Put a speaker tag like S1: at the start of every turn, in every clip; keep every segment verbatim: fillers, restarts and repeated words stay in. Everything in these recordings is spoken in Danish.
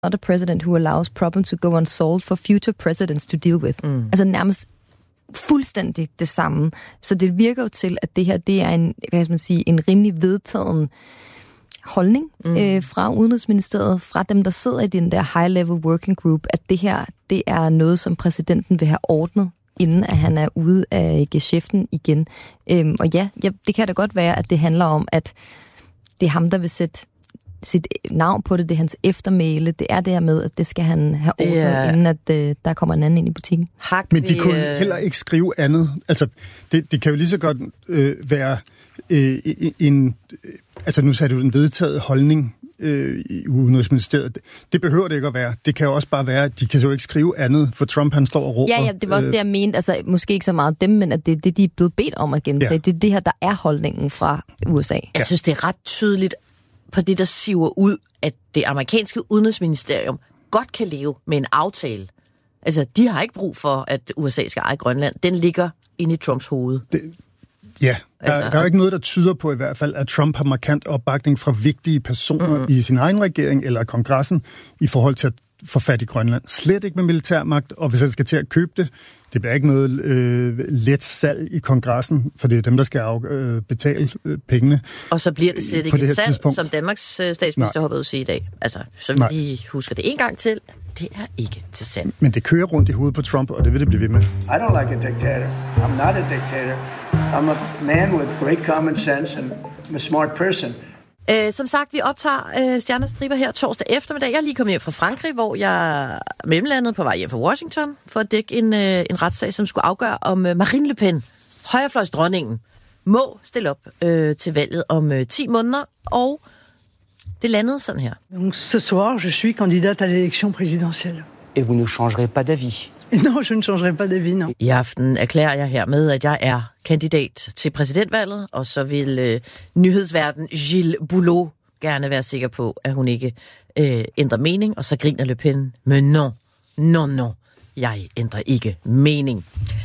S1: not a president who allows problems to go unsolved for future presidents to deal with. Mm. Altså nærmest fuldstændig det samme. Så det virker jo til, at det her, det er en, hvad skal man sige, en rimelig vedtagen holdning mm. øh, fra Udenrigsministeriet, fra dem, der sidder i den der high-level working group, at det her, det er noget, som præsidenten vil have ordnet, inden at han er ude af geschæften igen. Øhm, og ja, ja, det kan da godt være, at det handler om, at det er ham, der vil sætte sit navn på det, det er hans eftermæle, det er det her med, at det skal han have ordnet, er... inden at øh, der kommer en anden ind i butikken.
S2: Hak, Men de kunne øh... heller ikke skrive andet. Altså, det, det kan jo lige så godt øh, være øh, en, øh, altså nu sagde du en vedtaget holdning øh, i Udenrigsministeriet. Det behøver det ikke at være. Det kan jo også bare være, at de kan jo ikke skrive andet, for Trump han står og råber.
S1: Ja, ja, det var også øh, det, jeg mente. Altså, måske ikke så meget dem, men at det er det, de er blevet bedt om at gentage. Ja. Det er det her, der er holdningen fra U S A.
S3: Jeg synes, det er ret tydeligt på det, der siver ud, at det amerikanske udenrigsministerium godt kan leve med en aftale. Altså, de har ikke brug for, at U S A skal eje Grønland. Den ligger inde i Trumps hoved. Det,
S2: ja, der, altså, der er jo ikke noget, der tyder på i hvert fald, at Trump har markant opbakning fra vigtige personer mm. i sin egen regering eller kongressen i forhold til at få fat i Grønland. Slet ikke med militærmagt, og hvis han skal til at købe det, det bliver ikke noget øh, let salg i kongressen, for det er dem, der skal af, øh, betale øh, pengene.
S3: Og så bliver det slet ikke et salg, tidspunkt. Som Danmarks øh, statsminister Nej. har været ude at sige i dag. Altså, så vi lige husker det en gang til. Det er ikke til salg.
S2: Men det kører rundt i hovedet på Trump, og det vil det blive ved med.
S4: I don't like a dictator. I'm not a dictator. I'm a man with great common sense and I'm a smart person.
S3: Øh, som sagt, vi optager øh, Stjernestriber her torsdag eftermiddag. Jeg er lige kommet hjem fra Frankrig, hvor jeg mellemlandet på vej hjem fra Washington for at dække en, øh, en retssag, som skulle afgøre, om øh, Marine Le Pen, højrefløjsdronningen, må stille op øh, til valget om øh, ti måneder, og det landede sådan her.
S5: Donc ce soir, je suis candidate à l'élection présidentielle.
S6: Et vous ne changerez pas d'avis?
S5: Non, je ne changerai pas d'avis, non.
S3: I aften erklærer jeg hermed, at jeg er kandidat til præsidentvalget, og så vil øh, nyhedsverden Gilles Boulot gerne være sikker på, at hun ikke øh, ændrer mening, og så griner Le Pen, men non, non, non, jeg ændrer ikke mening.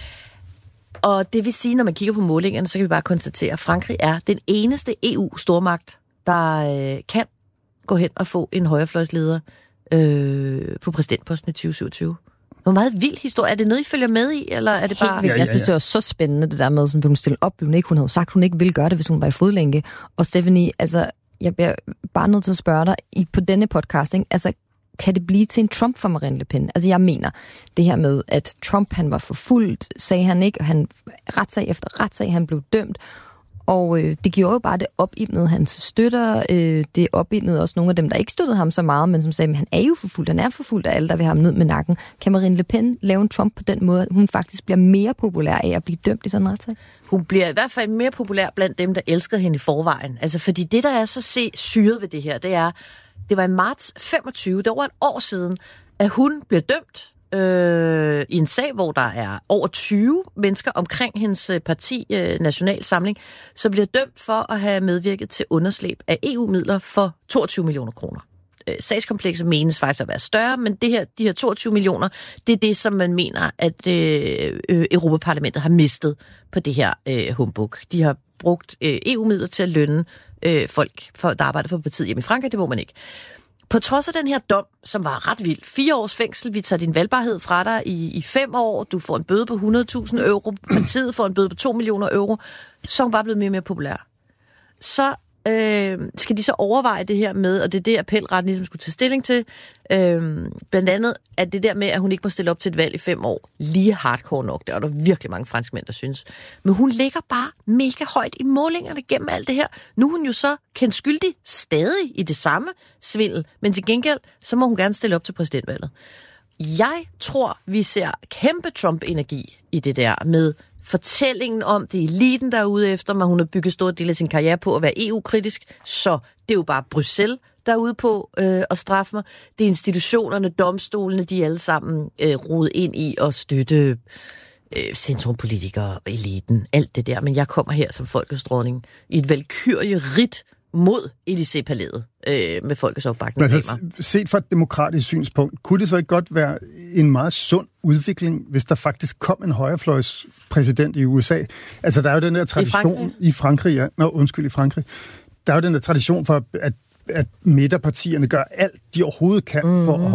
S3: Og det vil sige, når man kigger på målingerne, så kan vi bare konstatere, at Frankrig er den eneste E U-stormagt, der øh, kan gå hen og få en højrefløjsleder øh, på præsidentposten i tyve syvogtyve. Hvor meget vild historie. Er det noget, I følger med i, eller er det bare...
S1: Ja, ja, ja. Jeg synes, det var så spændende, det der med, som hun stille op. Hun, ikke, hun havde jo sagt, hun ikke ville gøre det, hvis hun var i fodlænke. Og Stephanie, altså, jeg bliver bare nødt til at spørge dig, i, på denne podcasting, altså, kan det blive til en Trump for Marine Le Pen? Altså, jeg mener det her med, at Trump, han var forfulgt, sagde han ikke, og han retssag efter retssag, han blev dømt. Og øh, det gjorde jo bare, det opildnede hans støtter, øh, det opildnede også nogle af dem, der ikke støttede ham så meget, men som sagde, at han er jo forfulgt, han er forfulgt af alle, der vil have ham ned med nakken. Kan Marine Le Pen lave en Trump på den måde, at hun faktisk bliver mere populær af at blive dømt i sådan en retssag?
S3: Hun bliver i hvert fald mere populær blandt dem, der elskede hende i forvejen. Altså, fordi det, der er så se, syret ved det her, det er, det var i marts femogtyve, det var et år siden, at hun blev dømt Øh, i en sag, hvor der er over tyve mennesker omkring hendes parti, øh, National Samling, så bliver dømt for at have medvirket til underslæb af E U-midler for toogtyve millioner kroner. Øh, sagskomplekset menes faktisk at være større, men det her, de her toogtyve millioner, det er det, som man mener, at øh, øh, Europaparlamentet har mistet på det her øh, humbug. De har brugt øh, E U-midler til at lønne øh, folk, for, der arbejder for partiet hjemme i Frankrig, det må man ikke. På trods af den her dom, som var ret vild, fire års fængsel, vi tager din valgbarhed fra dig i, i fem år, du får en bøde på hundrede tusind euro, partiet får en bøde på to millioner euro, så er hun bare blevet mere og mere populær. Så øh, skal de så overveje det her med, og det er det, appelretten ligesom skulle tage stilling til, øh, blandt andet, at det der med, at hun ikke må stille op til et valg i fem år, lige hardcore nok, det er der virkelig mange franskmænd, der synes. Men hun ligger bare mega højt i målingerne gennem alt det her. Nu er hun jo så kendt skyldig stadig i det samme svindel, men til gengæld, så må hun gerne stille op til præsidentvalget. Jeg tror, vi ser kæmpe Trump-energi i det der med fortællingen om, det er eliten, der er ude efter, men hun har bygget stor del af sin karriere på at være E U-kritisk, så det er jo bare Bruxelles, der er ude på øh, at straffe mig. Det er institutionerne, domstolene, de er alle sammen øh, rodet ind i at støtte øh, centrumpolitikere, eliten, alt det der. Men jeg kommer her som folkets dronning i et valkyrierigt mod Élysée-palæet øh, med folkets opbakning.
S2: Altså, set fra et demokratisk synspunkt, kunne det så ikke godt være en meget sund udvikling, hvis der faktisk kom en højrefløjspræsident i U S A? Altså, der er jo den der tradition... I Frankrig? I Frankrig, ja. Nå, undskyld, i Frankrig. Der er jo den der tradition for, at at midterpartierne gør alt, de overhovedet kan mm-hmm. for at